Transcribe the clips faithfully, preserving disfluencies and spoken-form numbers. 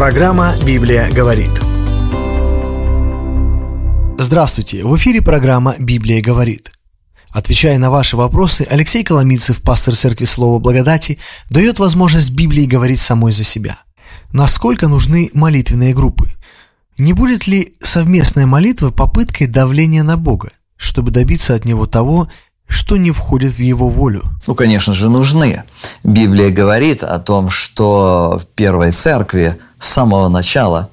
Программа «Библия говорит». Здравствуйте! В эфире программа «Библия говорит». Отвечая на ваши вопросы, Алексей Коломийцев, пастор Церкви Слова Благодати, дает возможность Библии говорить самой за себя. Насколько нужны молитвенные группы? Не будет ли совместная молитва попыткой давления на Бога, чтобы добиться от Него того, что не входит в Его волю? Ну, конечно же, нужны. Библия говорит о том, что в первой церкви с самого начала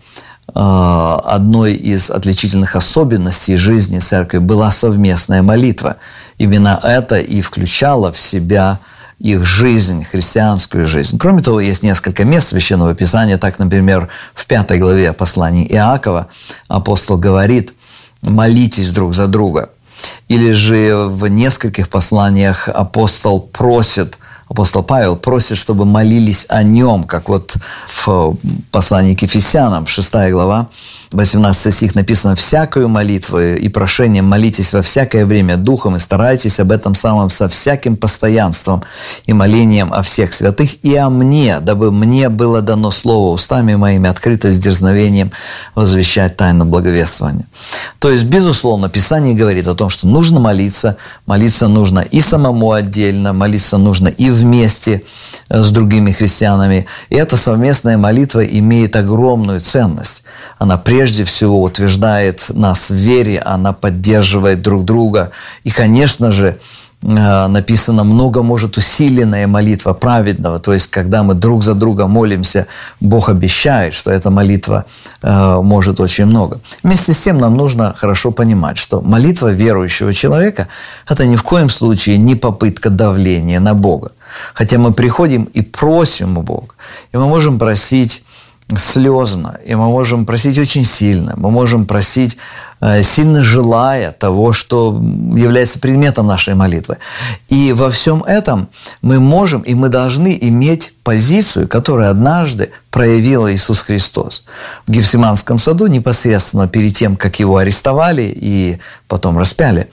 одной из отличительных особенностей жизни церкви была совместная молитва. Именно это и включало в себя их жизнь, христианскую жизнь. Кроме того, есть несколько мест Священного Писания. Так, например, в пятой главе послания Иакова апостол говорит: «Молитесь друг за друга». Или же в нескольких посланиях апостол просит, апостол Павел просит, чтобы молились о нем, как вот в послании к Ефесянам, шестая глава, восемнадцатый стих написано: «Всякую молитву и прошение молитесь во всякое время духом и старайтесь об этом самом со всяким постоянством и молением о всех святых и о мне, дабы мне было дано слово устами моими открыто с дерзновением возвещать тайну благовествования». То есть, безусловно, Писание говорит о том, что нужно молиться, молиться нужно и самому отдельно, молиться нужно и вместе с другими христианами. И эта совместная молитва имеет огромную ценность. Она прежде всего утверждает нас в вере, она поддерживает друг друга. И, конечно же, написано: много может усиленная молитва праведного. То есть, когда мы друг за друга молимся, Бог обещает, что эта молитва э, может очень много. Вместе с тем нам нужно хорошо понимать, что молитва верующего человека – это ни в коем случае не попытка давления на Бога. Хотя мы приходим и просим у Бога, и мы можем просить слезно, и мы можем просить очень сильно, мы можем просить, сильно желая того, что является предметом нашей молитвы. И во всем этом мы можем и мы должны иметь позицию, которую однажды проявил Иисус Христос. В Гефсиманском саду, непосредственно перед тем, как Его арестовали и потом распяли,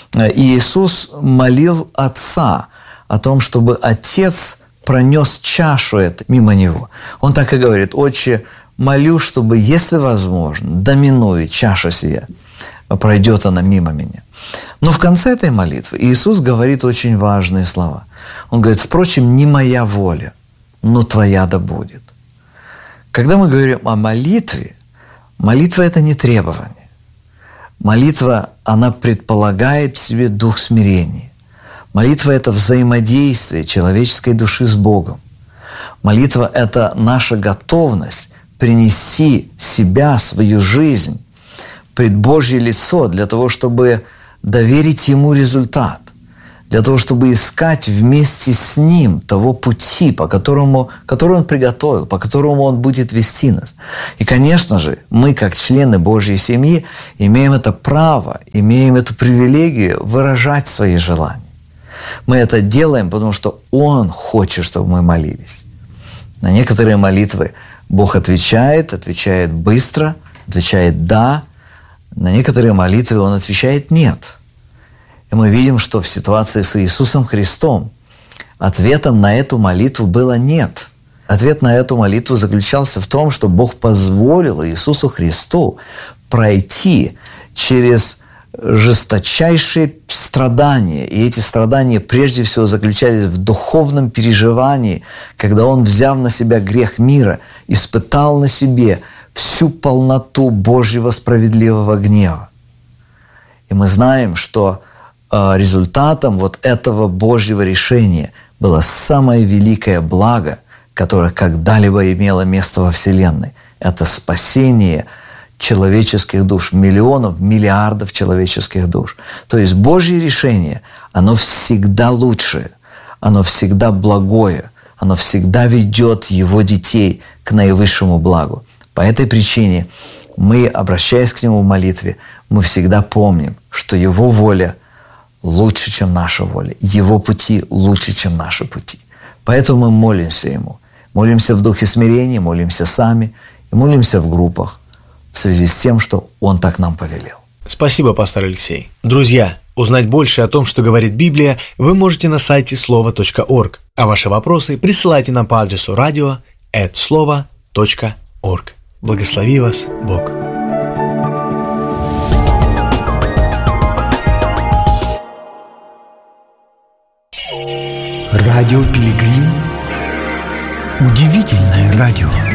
Иисус молил Отца о том, чтобы Отец пронес чашу это мимо Него. Он так и говорит: «Отче, молю, чтобы, если возможно, доминует чаша сия, пройдет она мимо меня». Но в конце этой молитвы Иисус говорит очень важные слова. Он говорит: «Впрочем, не моя воля, но твоя да будет». Когда мы говорим о молитве, молитва – это не требование. Молитва, она предполагает в себе дух смирения. Молитва – это взаимодействие человеческой души с Богом. Молитва – это наша готовность принести себя, свою жизнь пред Божье лицо для того, чтобы доверить Ему результат, для того, чтобы искать вместе с Ним того пути, по которому, который Он приготовил, по которому Он будет вести нас. И, конечно же, мы, как члены Божьей семьи, имеем это право, имеем эту привилегию выражать свои желания. Мы это делаем, потому что Он хочет, чтобы мы молились. На некоторые молитвы Бог отвечает, отвечает быстро, отвечает «да». На некоторые молитвы Он отвечает «нет». И мы видим, что в ситуации с Иисусом Христом ответом на эту молитву было «нет». Ответ на эту молитву заключался в том, что Бог позволил Иисусу Христу пройти через жесточайшие страдания. И эти страдания прежде всего заключались в духовном переживании, когда Он, взяв на себя грех мира, испытал на себе всю полноту Божьего справедливого гнева. И мы знаем, что результатом вот этого Божьего решения было самое великое благо, которое когда-либо имело место во Вселенной. Это спасение человеческих душ, миллионов, миллиардов человеческих душ. То есть Божье решение, оно всегда лучшее, оно всегда благое, оно всегда ведет Его детей к наивысшему благу. По этой причине мы, обращаясь к Нему в молитве, мы всегда помним, что Его воля лучше, чем наша воля, Его пути лучше, чем наши пути. Поэтому мы молимся Ему. Молимся в духе смирения, молимся сами и молимся в группах, в связи с тем, что Он так нам повелел. Спасибо, пастор Алексей. Друзья, узнать больше о том, что говорит Библия, вы можете на сайте слова точка орг, а ваши вопросы присылайте нам по адресу радио эт слова точка орг. Благослови вас Бог! Радио Пилигрим. Удивительное радио.